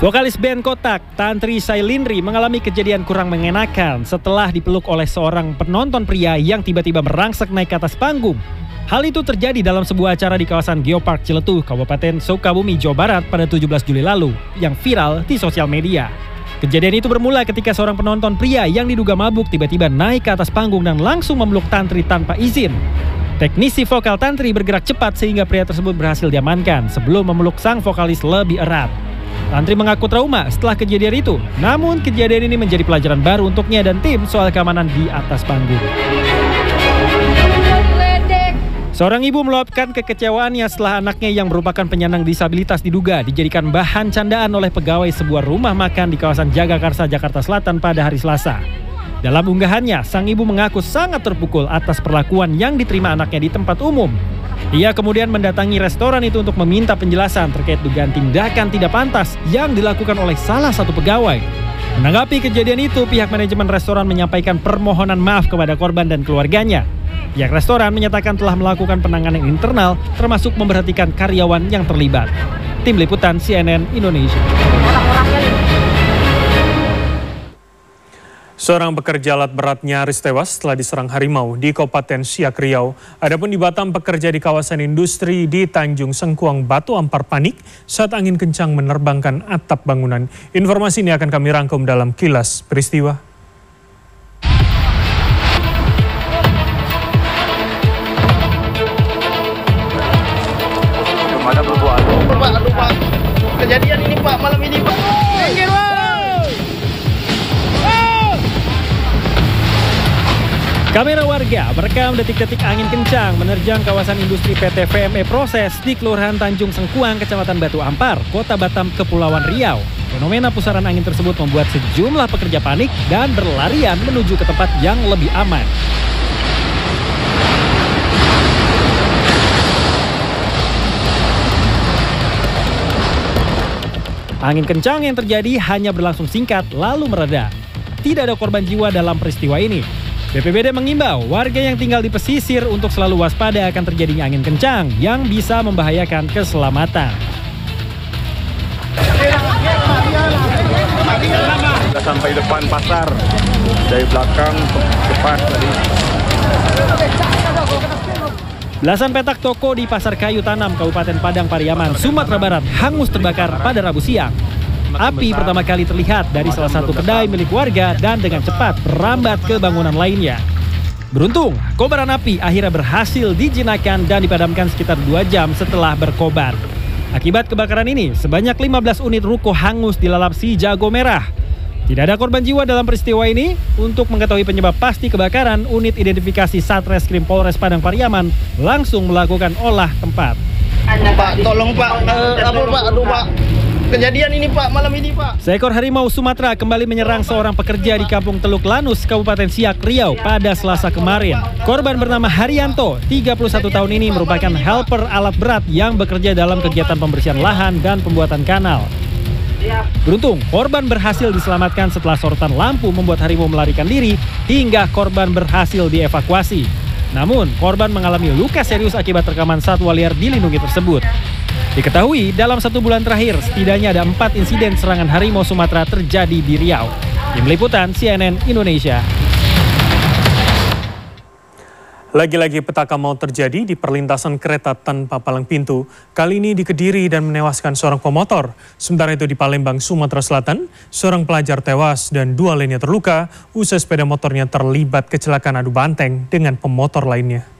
Vokalis band Kotak, Tantri Sailindri mengalami kejadian kurang mengenakan setelah dipeluk oleh seorang penonton pria yang tiba-tiba merangsek naik ke atas panggung. Hal itu terjadi dalam sebuah acara di kawasan Geopark Ciletuh, Kabupaten Sukabumi, Jawa Barat pada 17 Juli lalu yang viral di sosial media. Kejadian itu bermula ketika seorang penonton pria yang diduga mabuk tiba-tiba naik ke atas panggung dan langsung memeluk Tantri tanpa izin. Teknisi vokal Tantri bergerak cepat sehingga pria tersebut berhasil diamankan sebelum memeluk sang vokalis lebih erat. Tantri mengaku trauma setelah kejadian itu, namun kejadian ini menjadi pelajaran baru untuknya dan tim soal keamanan di atas panggung. Seorang ibu meluapkan kekecewaannya setelah anaknya yang merupakan penyandang disabilitas diduga dijadikan bahan candaan oleh pegawai sebuah rumah makan di kawasan Jagakarsa, Jakarta Selatan pada hari Selasa. Dalam unggahannya, sang ibu mengaku sangat terpukul atas perlakuan yang diterima anaknya di tempat umum. Ia kemudian mendatangi restoran itu untuk meminta penjelasan terkait dugaan tindakan tidak pantas yang dilakukan oleh salah satu pegawai. Menanggapi kejadian itu, pihak manajemen restoran menyampaikan permohonan maaf kepada korban dan keluarganya. Pihak restoran menyatakan telah melakukan penanganan internal termasuk memperhatikan karyawan yang terlibat. Tim Liputan CNN Indonesia. Seorang pekerja alat berat nyaris tewas setelah diserang harimau di Kabupaten Siak, Riau. Adapun di Batam, pekerja di kawasan industri di Tanjung Sengkuang, Batu Ampar panik saat angin kencang menerbangkan atap bangunan. Informasi ini akan kami rangkum dalam Kilas Peristiwa. Pak, kejadian ini Pak, malam ini Pak. Kamera warga merekam detik-detik angin kencang menerjang kawasan industri PT VME Proses di Kelurahan Tanjung Sengkuang, Kecamatan Batu Ampar, Kota Batam, Kepulauan Riau. Fenomena pusaran angin tersebut membuat sejumlah pekerja panik dan berlarian menuju ke tempat yang lebih aman. Angin kencang yang terjadi hanya berlangsung singkat lalu mereda. Tidak ada korban jiwa dalam peristiwa ini. BPBD mengimbau warga yang tinggal di pesisir untuk selalu waspada akan terjadinya angin kencang yang bisa membahayakan keselamatan. Kita sampai depan pasar, dari belakang ke depan tadi. Belasan petak toko di Pasar Kayu Tanam, Kabupaten Padang Pariaman, Sumatera Barat hangus terbakar pada Rabu siang. Api pertama kali terlihat dari salah satu kedai milik warga dan dengan cepat merambat ke bangunan lainnya. Beruntung, kobaran api akhirnya berhasil dijinakkan dan dipadamkan sekitar 2 jam setelah berkobar. Akibat kebakaran ini, sebanyak 15 unit ruko hangus dilalap si jago merah. Tidak ada korban jiwa dalam peristiwa ini. Untuk mengetahui penyebab pasti kebakaran, unit identifikasi Satreskrim Polres Padang Pariaman langsung melakukan olah tempat. Pak, tolong Pak, aduh Pak. Kejadian ini Pak, malam ini Pak. Seekor harimau Sumatera kembali menyerang seorang pekerja di Kampung Teluk Lanus, Kabupaten Siak, Riau pada Selasa kemarin. Korban bernama Haryanto, 31 tahun ini merupakan helper alat berat yang bekerja dalam kegiatan pembersihan lahan dan pembuatan kanal. Beruntung, korban berhasil diselamatkan setelah sorotan lampu membuat harimau melarikan diri hingga korban berhasil dievakuasi. Namun, korban mengalami luka serius akibat rekaman satwa liar dilindungi tersebut. Diketahui dalam 1 bulan terakhir setidaknya ada 4 insiden serangan harimau Sumatera terjadi di Riau. Tim Liputan CNN Indonesia. Lagi-lagi petaka maut terjadi di perlintasan kereta tanpa palang pintu. Kali ini di Kediri dan menewaskan seorang pemotor. Sementara itu di Palembang, Sumatera Selatan, seorang pelajar tewas dan 2 lainnya terluka usai sepeda motornya terlibat kecelakaan adu banteng dengan pemotor lainnya.